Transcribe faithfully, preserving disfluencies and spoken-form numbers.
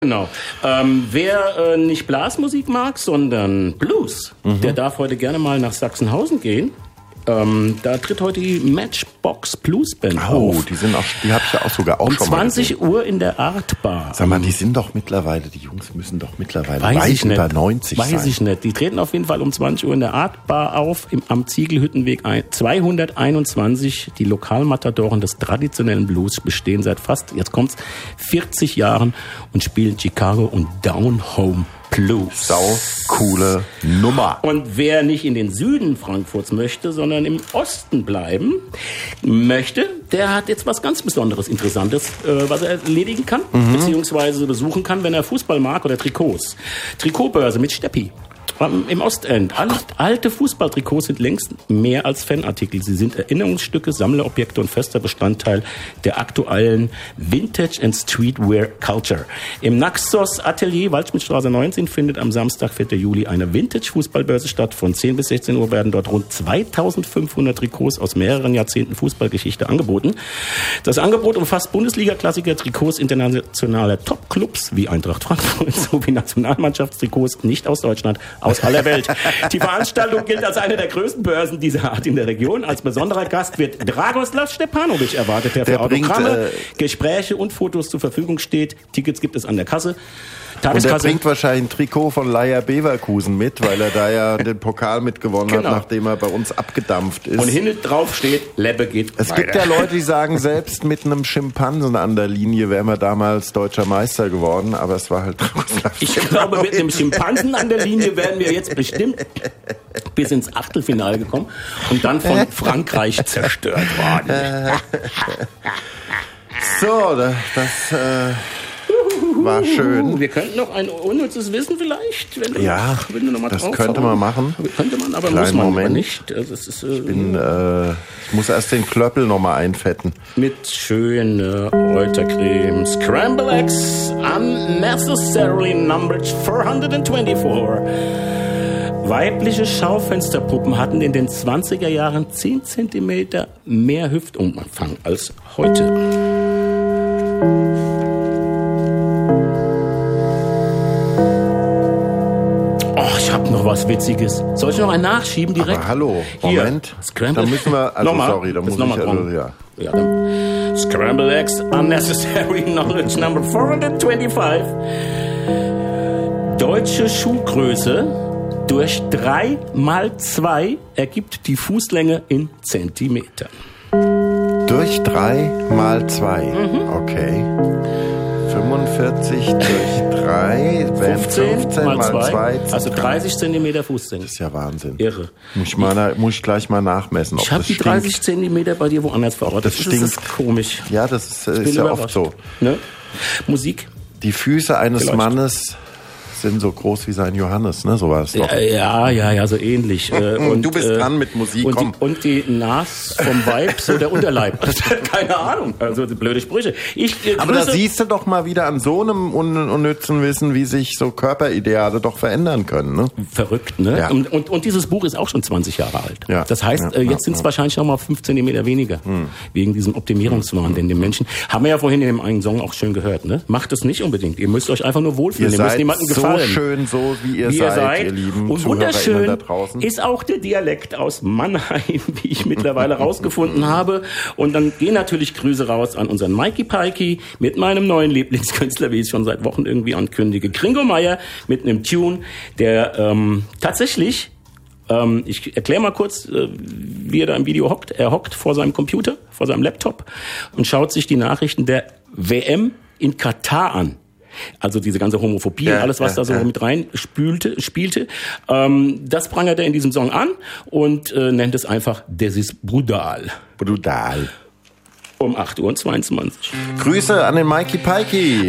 Genau. Ähm, wer äh, nicht Blasmusik mag, sondern Blues, mhm. der darf heute gerne mal nach Sachsenhausen gehen. Ähm, da tritt heute die Matchbox Blues Band oh, auf. Oh, die sind auch, die habe ich ja auch sogar auch um schon mal gesehen. zwanzig Uhr in der Art Bar. Sag mal, die sind doch mittlerweile, die Jungs müssen doch mittlerweile Weiß weit ich über nicht. neunzig Weiß sein. Weiß ich nicht. Die treten auf jeden Fall um zwanzig Uhr in der Art Bar auf, im, am Ziegelhüttenweg zweihunderteinundzwanzig. Die Lokalmatadoren des traditionellen Blues bestehen seit fast, jetzt kommt's, vierzig Jahren und spielen Chicago und Down Home Blues. Sau coole Nummer. Und wer nicht in den Süden Frankfurts möchte, sondern im Osten bleiben möchte, der hat jetzt was ganz Besonderes, Interessantes, äh, was er erledigen kann, mhm. beziehungsweise besuchen kann, wenn er Fußball mag oder Trikots. Trikotbörse mit Steppi. Im Ostend. Alte Fußballtrikots sind längst mehr als Fanartikel. Sie sind Erinnerungsstücke, Sammlerobjekte und fester Bestandteil der aktuellen Vintage and Streetwear Culture. Im Naxos Atelier, Waldschmidtstraße neunzehn, findet am Samstag, vierten Juli, eine Vintage-Fußballbörse statt. Von zehn bis sechzehn Uhr werden dort rund zweitausendfünfhundert Trikots aus mehreren Jahrzehnten Fußballgeschichte angeboten. Das Angebot umfasst Bundesliga-Klassiker, Trikots internationaler Top-Clubs wie Eintracht Frankfurt sowie Nationalmannschaftstrikots nicht aus Deutschland, aus aller Welt. Die Veranstaltung gilt als eine der größten Börsen dieser Art in der Region. Als besonderer Gast wird Dragoslav Stepanovic erwartet, der für der Autogramme, bringt, äh, Gespräche und Fotos zur Verfügung steht. Tickets gibt es an der Kasse. Und er bringt wahrscheinlich ein Trikot von Laya Beverkusen mit, weil er da ja den Pokal mitgewonnen genau. hat, nachdem er bei uns abgedampft ist. Und hinten drauf steht, Lebbe geht Es weiter. gibt ja Leute, die sagen, selbst mit einem Schimpansen an der Linie wären wir damals deutscher Meister geworden, aber es war halt Dragoslav. Ich glaube, mit einem Schimpansen an der Linie wären wir jetzt bestimmt bis ins Achtelfinale gekommen und dann von Frankreich zerstört worden. So, das... das äh war schön. Wir könnten noch ein unnützes Wissen vielleicht, wenn du ja, noch, wenn du noch mal das drauf könnte man machen. Könnte man, aber Kleinen muss man Moment. nicht. Das ist, äh, ich, bin, äh, ich muss erst den Klöppel noch mal einfetten. Mit schöner Eutercreme. Scramble Eggs unnecessarily numbered vierhundertvierundvierzig. Weibliche Schaufensterpuppen hatten in den zwanziger Jahren zehn Zentimeter mehr Hüftumfang als heute. Noch was Witziges. Soll ich noch einen nachschieben direkt? Aber hallo, Moment. Hier, da müssen wir, also nochmal, sorry, da muss ich, also, ja. ja dann. Scramble Eggs Unnecessary Knowledge Number vierhundertfünfundzwanzig. Deutsche Schuhgröße durch drei mal zwei ergibt die Fußlänge in Zentimetern. Durch drei mal zwei, mhm. Okay. fünfundvierzig durch drei, fünfzehn, fünfzehn mal zwei, zwei, also dreißig Zentimeter Fußlänge. Das ist ja Wahnsinn. Irre. Muss ich, mal, muss ich gleich mal nachmessen, ob ich habe die dreißig stinkt. Zentimeter bei dir woanders verortet. Das, das stinkt. ist komisch. Ja, das ist, ist ja oft so. Ne? Musik. Die Füße eines Geleuchtet. Mannes sind so groß wie sein Johannes, ne? So war es doch. Ja, ja, ja, so ähnlich. Und, du bist äh, dran mit Musik, und komm. Die, und die Nas vom Weib, so der Unterleib. Keine Ahnung, also blöde Sprüche. Ich, äh, Aber da siehst du doch mal wieder an so einem un- unnützen Wissen, wie sich so Körperideale doch verändern können, ne? Verrückt, ne? Ja. Und, und, und dieses Buch ist auch schon zwanzig Jahre alt. Ja. Das heißt, ja, äh, jetzt ja, sind es ja. wahrscheinlich noch mal fünf Zentimeter weniger. Hm. Wegen diesem Optimierungswahn, den den Menschen. Haben wir ja vorhin in dem einen Song auch schön gehört, ne? Macht es nicht unbedingt. Ihr müsst euch einfach nur wohlfühlen. Ihr, Ihr müsst seid niemandem so gefallen. schön, so wie ihr, wie seid, ihr seid, ihr lieben und ZuhörerInnen wunderschön da draußen. Ist auch der Dialekt aus Mannheim, wie ich mittlerweile rausgefunden habe. Und dann gehen natürlich Grüße raus an unseren Mikey Pikey mit meinem neuen Lieblingskünstler, wie ich es schon seit Wochen irgendwie ankündige, Gringo Meier, mit einem Tune, der ähm, tatsächlich, ähm, ich erkläre mal kurz, äh, wie er da im Video hockt. Er hockt vor seinem Computer, vor seinem Laptop und schaut sich die Nachrichten der W M in Katar an. Also diese ganze Homophobie ja, und alles, was ja, da so ja. mit rein spülte, spielte. Ähm, das prangert er in diesem Song an und äh, nennt es einfach Das ist brutal. Brutal. Um acht Uhr zweiundzwanzig. Grüße an den Mikey Pikey.